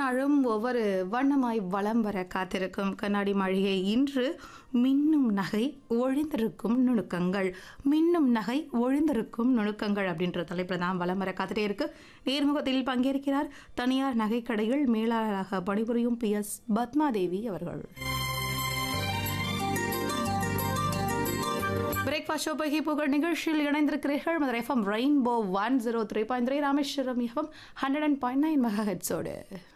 நாளும் ஒவ்வொரு வண்ணமாய் வலம் வர காத்திருக்கும் கண்ணாடி மாளிகை இன்று மின்னும் நகை ஒழிந்திருக்கும் நுணுக்கங்கள் மின்னும் நகை ஒழிந்திருக்கும் நுணுக்கங்கள் அப்படின்ற தலைப்பில் தான் வலம் வர காத்துட்டே இருக்கு. நேர்முகத்தில் பங்கேற்கிறார் தனியார் நகைக்கடையில் மேலாளராக பணிபுரியும் PS பத்மாதேவி அவர்கள். பிரேக்ஃபாஸ்ட் ஷோ பகி புகழ் நிகழ்ச்சியில் இணைந்திருக்கிறீர்கள். Madurai FM rainbow 103.3, Rameswaram FM 100.9 மெகாஹெர்ட்ஸோடு.